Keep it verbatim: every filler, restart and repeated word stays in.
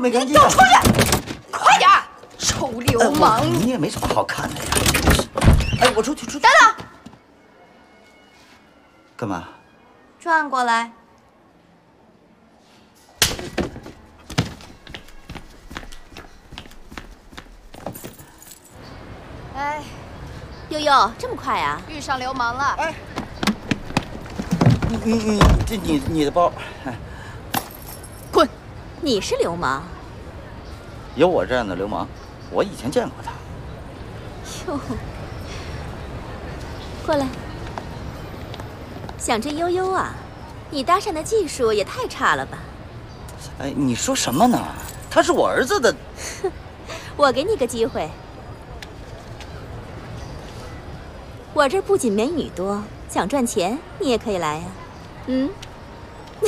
没干净。 你给我出去！快点儿，臭流氓！ 哎、你也没什么好看的呀。哎，我出去出去。 等等， 干嘛？ 转过来。哎， 悠悠，这么快啊？ 遇上流氓了！ 哎，你你你这你你的包，哎， 滚！你是流氓？ 有我这样的流氓，我以前见过他。 哟，过来。想这悠悠啊，你搭讪的技术也太差了吧？ 哎，你说什么呢？他是我儿子的。 我给你个机会。我这儿不仅美女多，想赚钱你也可以来呀。嗯。